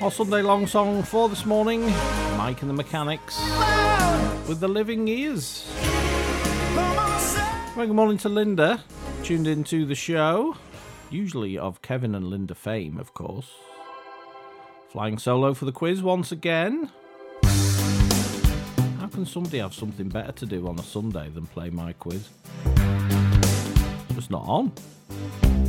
Our Sunday long song for this morning, Mike and the Mechanics with The Living Years. Well, good morning to Linda, tuned into the show, usually of Kevin and Linda fame, of course. Flying solo for the quiz once again. How can somebody have something better to do on a Sunday than play my quiz? Just not on.